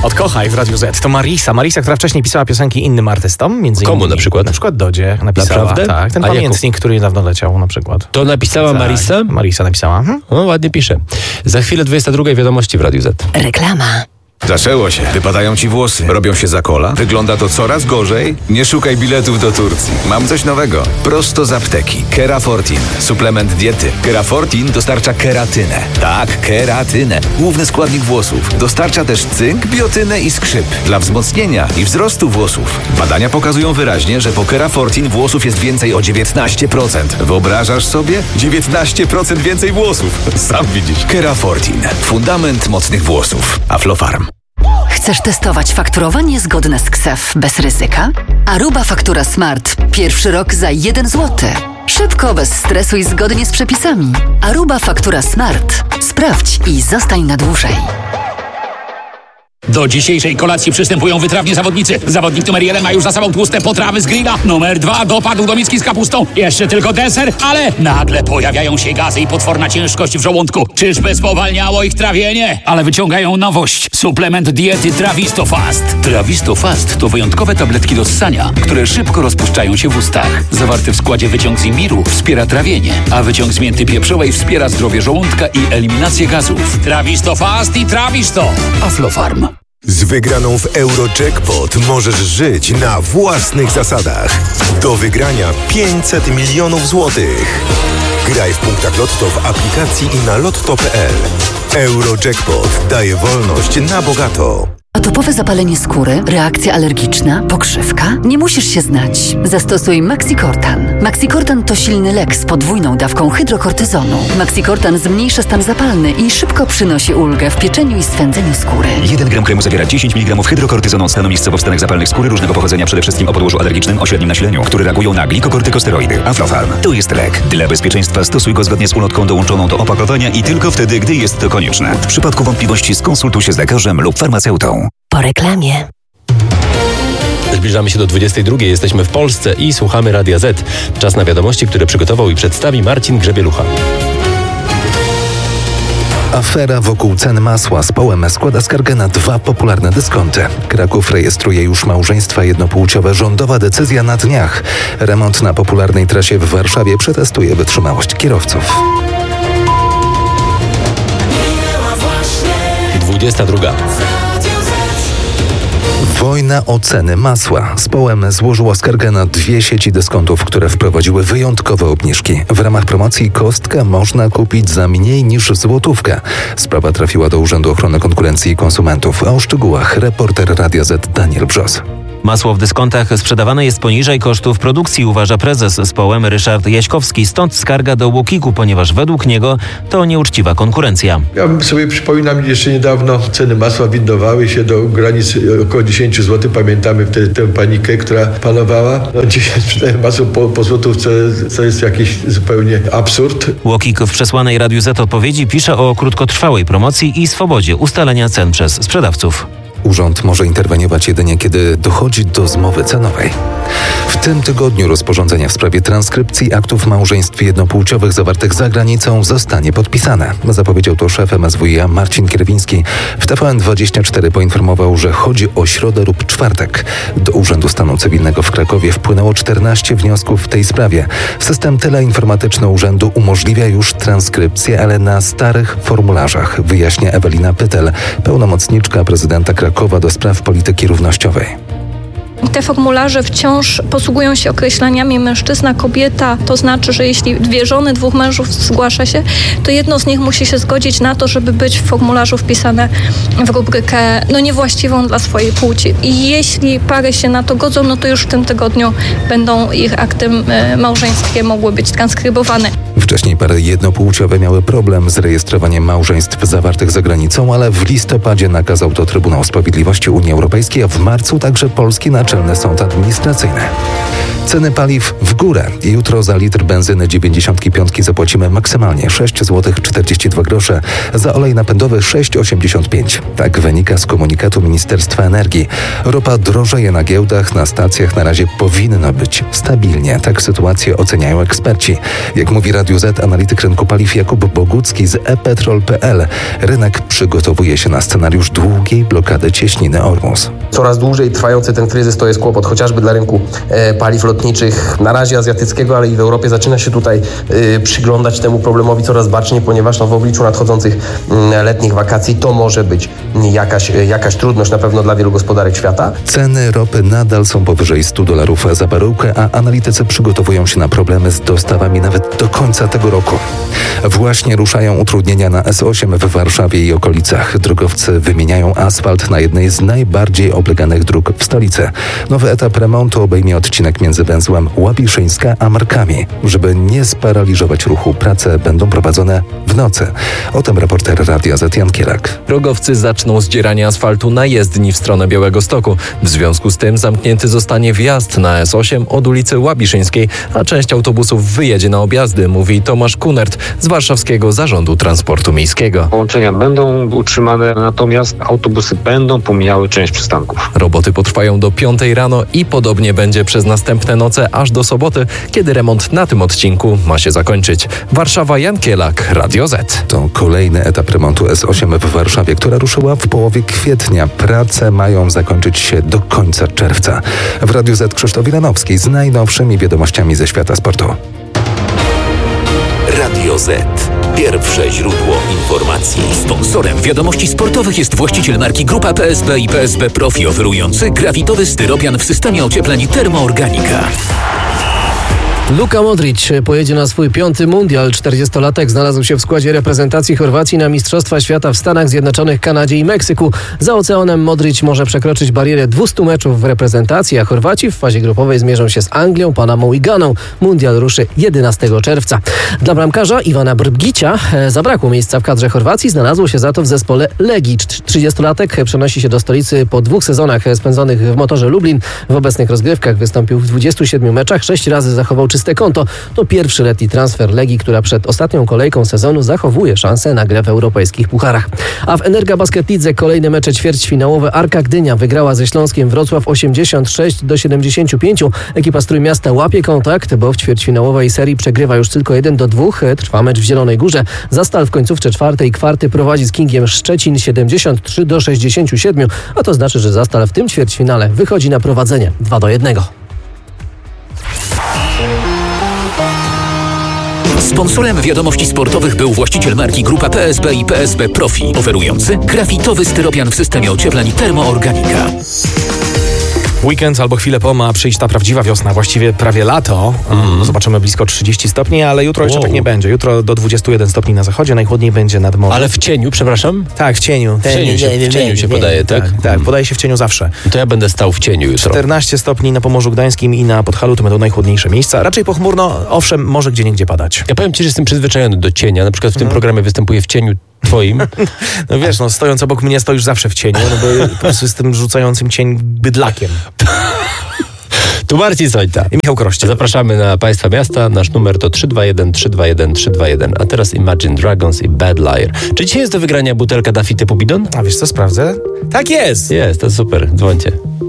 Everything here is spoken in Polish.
Odkochaj w Radiu Z. To Marisa, która wcześniej pisała piosenki innym artystom, między innymi. Komu na przykład? Na przykład Dodzie napisała. Naprawdę? Tak, ten pamiętnik, który niedawno leciał na przykład. To napisała Tak, Marisa? Marisa napisała. O, ładnie pisze. Za chwilę 22 wiadomości w Radiu Z. Reklama. Zaczęło się. Wypadają ci włosy. Robią się za kola. Wygląda to coraz gorzej. Nie szukaj biletów do Turcji. Mam coś nowego. Prosto z apteki. Kerafortin. Suplement diety. Kerafortin dostarcza keratynę. Tak, keratynę. Główny składnik włosów. Dostarcza też cynk, biotynę i skrzyp. Dla wzmocnienia i wzrostu włosów. Badania pokazują wyraźnie, że po Kerafortin włosów jest więcej o 19%. Wyobrażasz sobie? 19% więcej włosów. Sam widzisz. Kerafortin. Fundament mocnych włosów. Aflofarm. Chcesz testować fakturowanie zgodne z KSEF bez ryzyka? Aruba Faktura Smart. Pierwszy rok za 1 zł. Szybko, bez stresu i zgodnie z przepisami. Aruba Faktura Smart. Sprawdź i zostań na dłużej. Do dzisiejszej kolacji przystępują wytrawnie zawodnicy. Zawodnik numer 1 ma już za sobą tłuste potrawy z grilla. Numer 2 dopadł do miski z kapustą. Jeszcze tylko deser, ale nagle pojawiają się gazy i potworna ciężkość w żołądku. Czyżby spowalniało ich trawienie? Ale wyciągają nowość. Suplement diety Trawisto Fast. Trawisto Fast to wyjątkowe tabletki do ssania, które szybko rozpuszczają się w ustach. Zawarty w składzie wyciąg z imbiru wspiera trawienie, a wyciąg z mięty pieprzowej wspiera zdrowie żołądka i eliminację gazów. Trawisto Fast i Trawisto. Aflofarm. Z wygraną w Eurojackpot możesz żyć na własnych zasadach. Do wygrania 500 milionów złotych. Graj w punktach Lotto w aplikacji i na lotto.pl. Eurojackpot daje wolność na bogato. Atopowe zapalenie skóry, reakcja alergiczna, pokrzywka? Nie musisz się znać. Zastosuj Maxicortan. Maxicortan to silny lek z podwójną dawką hydrokortyzonu. Maxicortan zmniejsza stan zapalny i szybko przynosi ulgę w pieczeniu i swędzeniu skóry. 1 gram kremu zawiera 10 mg hydrokortyzonu stanowiskowo w stanach zapalnych skóry różnego pochodzenia, przede wszystkim o podłożu alergicznym o średnim nasileniu, które reagują na glikokortykosteroidy. Aflofarm. To jest lek. Dla bezpieczeństwa stosuj go zgodnie z ulotką dołączoną do opakowania i tylko wtedy, gdy jest to konieczne. W przypadku wątpliwości skonsultuj się z lekarzem lub farmaceutą. Po reklamie. Zbliżamy się do 22. Jesteśmy w Polsce i słuchamy Radia Z. Czas na wiadomości, które przygotował i przedstawi Marcin Grzebielucha. Afera wokół cen masła. Społem składa skargę na 2 popularne dyskonty. Kraków rejestruje już małżeństwa jednopłciowe. Rządowa decyzja na dniach. Remont na popularnej trasie w Warszawie przetestuje wytrzymałość kierowców. 22. Wojna o ceny masła. Społem złożyło skargę na 2 sieci dyskontów, które wprowadziły wyjątkowe obniżki. W ramach promocji kostkę można kupić za mniej niż złotówkę. Sprawa trafiła do Urzędu Ochrony Konkurencji i Konsumentów. A o szczegółach reporter Radia Z Daniel Brzos. Masło w dyskontach sprzedawane jest poniżej kosztów produkcji, uważa prezes Społem Ryszard Jaśkowski. Stąd skarga do UOKiK-u, ponieważ według niego to nieuczciwa konkurencja. Ja sobie przypominam, jeszcze niedawno ceny masła windowały się do granic około 10 zł. Pamiętamy wtedy tę panikę, która panowała. Dzisiaj sprzedają masło po złotówce, co jest jakiś zupełnie absurd. UOKiK w przesłanej Radiu Z odpowiedzi pisze o krótkotrwałej promocji i swobodzie ustalenia cen przez sprzedawców. Urząd może interweniować jedynie, kiedy dochodzi do zmowy cenowej. W tym tygodniu rozporządzenie w sprawie transkrypcji aktów małżeństw jednopłciowych zawartych za granicą zostanie podpisane. Zapowiedział to szef MSWiA Marcin Kierwiński. W TVN24 poinformował, że chodzi o środę lub czwartek. Do Urzędu Stanu Cywilnego w Krakowie wpłynęło 14 wniosków w tej sprawie. System teleinformatyczny urzędu umożliwia już transkrypcję, ale na starych formularzach, wyjaśnia Ewelina Pytel, pełnomocniczka prezydenta Krakowa do spraw polityki równościowej. Te formularze wciąż posługują się określeniami mężczyzna, kobieta. To znaczy, że jeśli 2 żony, 2 mężów zgłasza się, to jedno z nich musi się zgodzić na to, żeby być w formularzu wpisane w rubrykę niewłaściwą dla swojej płci. I jeśli pary się na to godzą, no to już w tym tygodniu będą ich akty małżeńskie mogły być transkrybowane. Wcześniej pary jednopłciowe miały problem z rejestrowaniem małżeństw zawartych za granicą, ale w listopadzie nakazał to Trybunał Sprawiedliwości Unii Europejskiej, a w marcu także polski Narodowy Naczelny Sąd Administracyjny. Ceny paliw w górę. Jutro za litr benzyny 95 zapłacimy maksymalnie 6,42 zł, za olej napędowy 6,85. Tak wynika z komunikatu Ministerstwa Energii. Ropa drożeje na giełdach, na stacjach na razie powinno być stabilnie. Tak sytuację oceniają eksperci. Jak mówi Radio Z analityk rynku paliw Jakub Bogucki z ePetrol.pl, rynek przygotowuje się na scenariusz długiej blokady cieśniny Ormus. Coraz dłużej trwający ten kryzys to jest kłopot, chociażby dla rynku paliw lotniczych, na razie azjatyckiego, ale i w Europie zaczyna się tutaj przyglądać temu problemowi coraz baczniej, ponieważ w obliczu nadchodzących letnich wakacji to może być jakaś trudność na pewno dla wielu gospodarek świata. Ceny ropy nadal są powyżej $100 za baryłkę, a analitycy przygotowują się na problemy z dostawami nawet do końca tego roku. Właśnie ruszają utrudnienia na S8 w Warszawie i okolicach. Drogowcy wymieniają asfalt na jednej z najbardziej obleganych dróg w stolicy. Nowy etap remontu obejmie odcinek między węzłem Łabiszyńska a Markami. Żeby nie sparaliżować ruchu, prace będą prowadzone w nocy. O tym reporter Radia Z Jan Kielak. Drogowcy zaczną zdzieranie asfaltu na jezdni w stronę Białegostoku. W związku z tym zamknięty zostanie wjazd na S8 od ulicy Łabiszyńskiej, a część autobusów wyjedzie na objazdy, mówi Tomasz Kunert z Warszawskiego Zarządu Transportu Miejskiego. Połączenia będą utrzymane, natomiast autobusy będą pomijały część przystanków. Roboty potrwają do 5 rano i podobnie będzie przez następne noce aż do soboty, kiedy remont na tym odcinku ma się zakończyć. Warszawa, Jan Kielak, Radio Z. To kolejny etap remontu S8 w Warszawie, która ruszyła w połowie kwietnia. Prace mają zakończyć się do końca czerwca. W Radiu Z Krzysztof Wilanowski z najnowszymi wiadomościami ze świata sportu. Radio Z. Pierwsze źródło informacji. Sponsorem wiadomości sportowych jest właściciel marki Grupa PSB i PSB Profi, oferujący grafitowy styropian w systemie ociepleń Termoorganika. Luka Modrić pojedzie na swój 5. mundial. 40-latek znalazł się w składzie reprezentacji Chorwacji na Mistrzostwa Świata w Stanach Zjednoczonych, Kanadzie i Meksyku. Za oceanem Modrić może przekroczyć barierę 200 meczów w reprezentacji, a Chorwaci w fazie grupowej zmierzą się z Anglią, Panamą i Ganą. Mundial ruszy 11 czerwca. Dla bramkarza Iwana Brgicia zabrakło miejsca w kadrze Chorwacji, znalazło się za to w zespole Legii. 30-latek przenosi się do stolicy po 2 sezonach spędzonych w Motorze Lublin. W obecnych rozgrywkach wystąpił w 27 meczach, 6 razy zachował czyste konto. To pierwszy letni transfer Legii, która przed ostatnią kolejką sezonu zachowuje szansę na grę w europejskich pucharach. A w Energa Basket Lidze kolejne mecze ćwierćfinałowe. Arka Gdynia wygrała ze Śląskiem Wrocław 86-75. Ekipa z Trójmiasta łapie kontakt, bo w ćwierćfinałowej serii przegrywa już tylko 1-2. Trwa mecz w Zielonej Górze. Zastal w końcówce czwartej kwarty prowadzi z Kingiem Szczecin 73-67, a to znaczy, że Zastal w tym ćwierćfinale wychodzi na prowadzenie 2-1. Sponsorem wiadomości sportowych był właściciel marki Grupa PSB i PSB Profi, oferujący grafitowy styropian w systemie ociepleń Termoorganika. Weekend albo chwilę po ma przyjść ta prawdziwa wiosna, właściwie prawie lato. Zobaczymy blisko 30 stopni, ale jutro jeszcze tak nie będzie. Jutro do 21 stopni na zachodzie, najchłodniej będzie nad morzem. Ale w cieniu, przepraszam? Tak, w cieniu. W cieniu się podaje, tak? Tak, podaje się w cieniu zawsze. To ja będę stał w cieniu jutro. 14 stopni na Pomorzu Gdańskim i na Podhalu to będą najchłodniejsze miejsca. Raczej pochmurno, owszem, może gdzieniegdzie padać. Ja powiem ci, że jestem przyzwyczajony do cienia. Na przykład w tym programie występuję w cieniu twoim. No wiesz, stojąc obok mnie stoisz zawsze w cieniu, no bo po prostu jestem rzucającym cień bydlakiem. Tu Marcin Sońta i Michał Kroście. Zapraszamy na Państwa miasta. Nasz numer to 321 321 321. A teraz Imagine Dragons i Bad Liar. Czy dzisiaj jest do wygrania butelka Daffy typu bidon? A wiesz co, sprawdzę? Tak jest! Jest, to super. Dzwońcie.